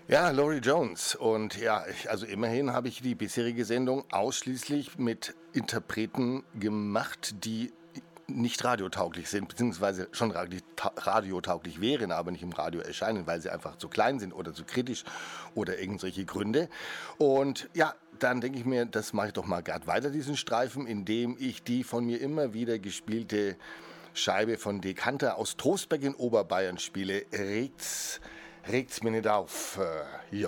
Ja, Laurie Jones. Und ja, also immerhin habe ich die bisherige Sendung ausschließlich mit Interpreten gemacht, die nicht radiotauglich sind, beziehungsweise schon radiotauglich wären, aber nicht im Radio erscheinen, weil sie einfach zu klein sind oder zu kritisch oder irgendwelche Gründe. Und ja, dann denke ich mir, das mache ich doch mal gerade weiter, diesen Streifen, indem ich die von mir immer wieder gespielte Scheibe von Decanter aus Trostberg in Oberbayern spiele. Regt's mir nicht auf. Ja.